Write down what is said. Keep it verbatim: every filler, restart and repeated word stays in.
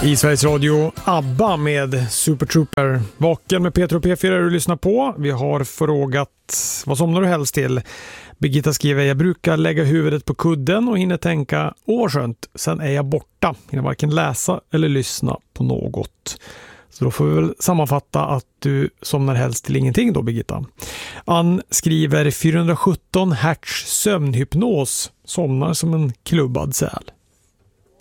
I Sveriges Radio, ABBA med Super Trooper. Vaken med Peter och P fyra du lyssnar på. Vi har frågat, vad somnar du helst till? Birgitta skriver, jag brukar lägga huvudet på kudden och hinner tänka, åh vad skönt, sen är jag borta. Hinner varken läsa eller lyssna på något. Så då får vi väl sammanfatta att du somnar helst till ingenting då, Birgitta. Ann skriver, fyrahundrasjutton hertz sömnhypnos, somnar som en klubbad säl.